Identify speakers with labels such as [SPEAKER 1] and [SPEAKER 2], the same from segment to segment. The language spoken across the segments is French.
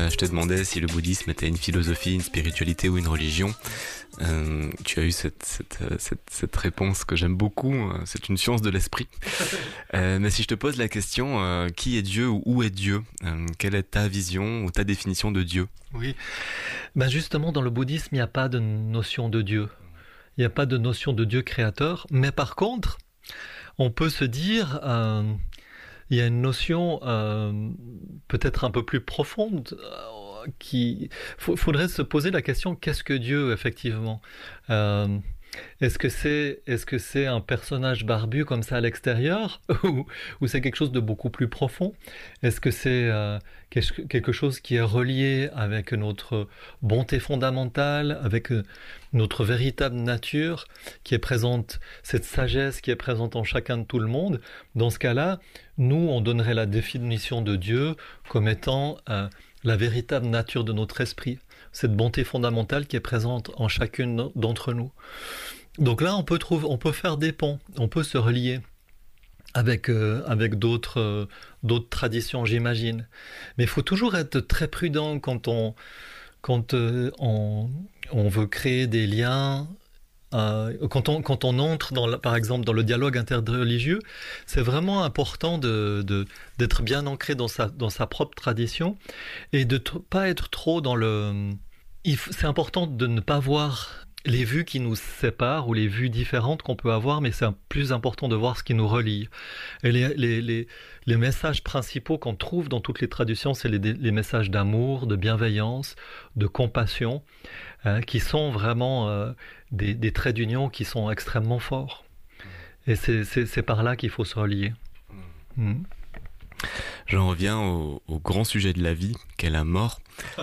[SPEAKER 1] Je te demandais si le bouddhisme était une philosophie, une spiritualité ou une religion. Tu as eu cette réponse que j'aime beaucoup. C'est une science de l'esprit. Mais si je te pose la question, qui est Dieu ou où est Dieu? Quelle est ta vision ou ta définition de Dieu?
[SPEAKER 2] Oui, ben justement dans le bouddhisme il n'y a pas de notion de Dieu. Il n'y a pas de notion de Dieu créateur. Mais par contre, on peut se dire... il y a une notion peut-être un peu plus profonde faudrait se poser la question qu'est-ce que Dieu effectivement est-ce que c'est un personnage barbu comme ça à l'extérieur ou c'est quelque chose de beaucoup plus profond? Est-ce que c'est quelque chose qui est relié avec notre bonté fondamentale, avec notre véritable nature qui est présente, cette sagesse qui est présente en chacun de tout le monde? Dans ce cas-là, nous, on donnerait la définition de Dieu comme étant la véritable nature de notre esprit, cette bonté fondamentale qui est présente en chacune d'entre nous. Donc là, on peut faire des ponts, on peut se relier avec d'autres traditions, j'imagine. Mais il faut toujours être très prudent quand on veut créer des liens. Quand on entre par exemple dans le dialogue interreligieux, c'est vraiment important d'être bien ancré dans sa propre tradition et de pas être trop dans le... C'est important de ne pas voir les vues qui nous séparent ou les vues différentes qu'on peut avoir, mais c'est plus important de voir ce qui nous relie. Et les messages principaux qu'on trouve dans toutes les traditions, c'est les messages d'amour, de bienveillance, de compassion, qui sont vraiment des traits d'union qui sont extrêmement forts. Et c'est par là qu'il faut se relier.
[SPEAKER 1] J'en reviens au grand sujet de la vie, qu'est la mort.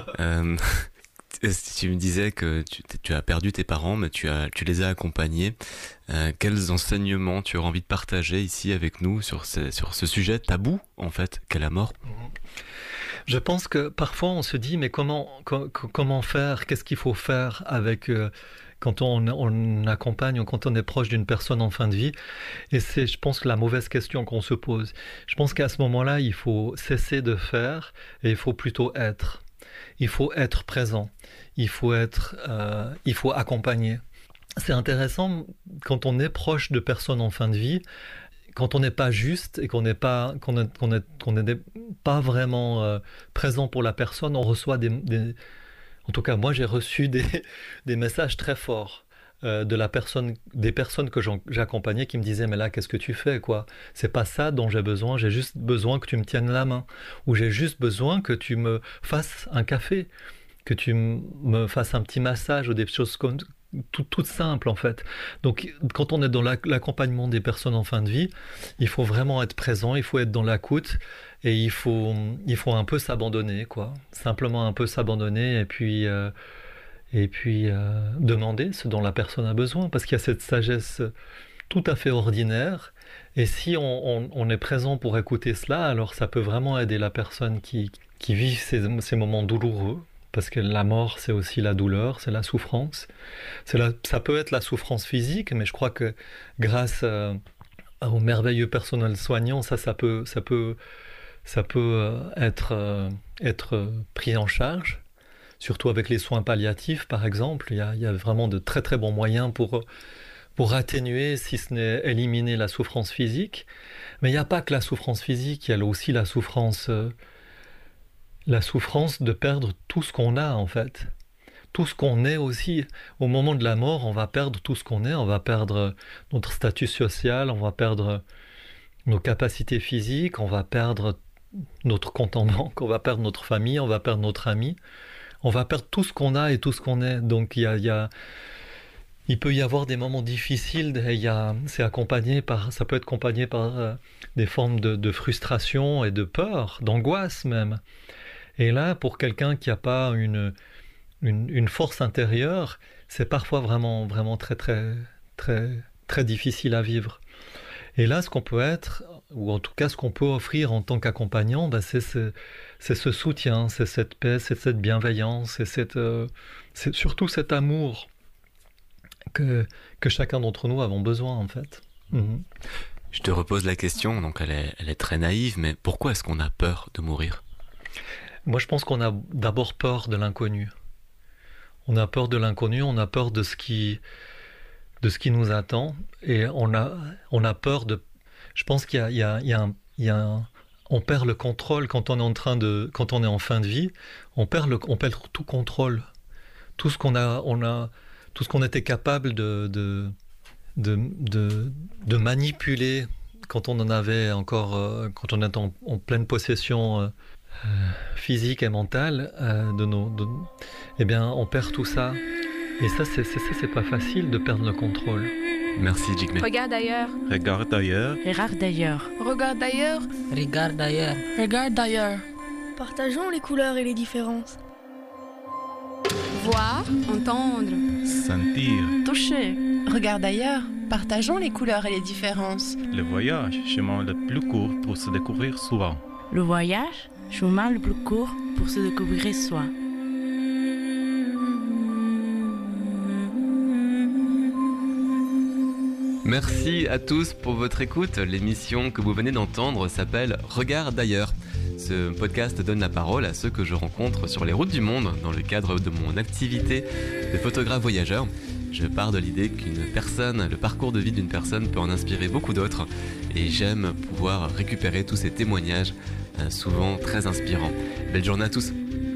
[SPEAKER 1] Tu me disais que tu as perdu tes parents, mais tu les as accompagnés. Quels enseignements tu aurais envie de partager ici avec nous sur ce sujet tabou, en fait, qu'est la mort?
[SPEAKER 2] Je pense que parfois on se dit, mais comment faire? Qu'est-ce qu'il faut faire avec... quand on accompagne ou quand on est proche d'une personne en fin de vie. Et c'est, je pense, la mauvaise question qu'on se pose. Je pense qu'à ce moment-là, il faut cesser de faire et il faut plutôt être. Il faut être présent. Il faut accompagner. C'est intéressant quand on est proche de personnes en fin de vie, quand on n'est pas juste et qu'on n'est pas vraiment présent pour la personne, on reçoit en tout cas, moi, j'ai reçu des messages très forts des personnes que j'accompagnais qui me disaient « Mais là, qu'est-ce que tu fais, quoi? C'est pas ça dont j'ai besoin. J'ai juste besoin que tu me tiennes la main. Ou j'ai juste besoin que tu me fasses un café, que tu me fasses un petit massage ou des choses comme toutes simples, en fait. » Donc, quand on est dans l'accompagnement des personnes en fin de vie, il faut vraiment être présent, il faut être dans l'écoute. Et il faut un peu s'abandonner, quoi. Simplement un peu s'abandonner et puis demander ce dont la personne a besoin. Parce qu'il y a cette sagesse tout à fait ordinaire. Et si on est présent pour écouter cela, alors ça peut vraiment aider la personne qui vit ces moments douloureux. Parce que la mort, c'est aussi la douleur, c'est la souffrance. Ça peut être la souffrance physique, mais je crois que grâce au merveilleux personnel soignant, ça peut être pris en charge, surtout avec les soins palliatifs par exemple. Il y a vraiment de très très bons moyens pour atténuer, si ce n'est éliminer la souffrance physique. Mais il n'y a pas que la souffrance physique, il y a aussi la souffrance de perdre tout ce qu'on a en fait. Tout ce qu'on est aussi. Au moment de la mort, on va perdre tout ce qu'on est, on va perdre notre statut social, on va perdre nos capacités physiques, on va perdre notre compte en banque, on va perdre notre famille, on va perdre notre ami, on va perdre tout ce qu'on a et tout ce qu'on est. Donc il peut y avoir des moments difficiles et ça peut être accompagné par des formes de frustration et de peur, d'angoisse même. Et là, pour quelqu'un qui n'a pas une force intérieure, c'est parfois vraiment, vraiment très, très, très, très difficile à vivre. Et là, ce qu'on peut être, ou en tout cas ce qu'on peut offrir en tant qu'accompagnant, c'est ce soutien, c'est cette paix, c'est cette bienveillance, c'est surtout cet amour que chacun d'entre nous avons besoin en fait.
[SPEAKER 1] Je te repose la question, donc elle est très naïve, mais pourquoi est-ce qu'on a peur de mourir?
[SPEAKER 2] Moi, je pense qu'on a d'abord peur de l'inconnu. On a peur de l'inconnu, on a peur de ce qui nous attend, et on a peur de... Je pense qu'il y a on perd le contrôle quand on est quand on est en fin de vie, on perd tout contrôle. Tout ce tout ce qu'on était capable de manipuler quand on en avait encore, quand on était en pleine possession physique et mentale, eh bien, on perd tout ça. Et ça, c'est pas facile de perdre le contrôle.
[SPEAKER 1] Merci Jigme.
[SPEAKER 3] Regarde ailleurs.
[SPEAKER 4] Regarde ailleurs.
[SPEAKER 5] Regarde d'ailleurs.
[SPEAKER 3] Regarde ailleurs.
[SPEAKER 5] Regarde d'ailleurs.
[SPEAKER 3] Regarde ailleurs.
[SPEAKER 6] Partageons les couleurs et les différences.
[SPEAKER 3] Voir, entendre,
[SPEAKER 4] Sentir.
[SPEAKER 5] Toucher.
[SPEAKER 7] Regarde ailleurs. Partageons les couleurs et les différences.
[SPEAKER 4] Le voyage, chemin le plus court pour se découvrir souvent.
[SPEAKER 5] Le voyage, chemin le plus court pour se découvrir soi.
[SPEAKER 1] Merci à tous pour votre écoute. L'émission que vous venez d'entendre s'appelle Regarde d'ailleurs. Ce podcast donne la parole à ceux que je rencontre sur les routes du monde dans le cadre de mon activité de photographe voyageur. Je pars de l'idée le parcours de vie d'une personne peut en inspirer beaucoup d'autres, et j'aime pouvoir récupérer tous ces témoignages, souvent très inspirants. Belle journée à tous.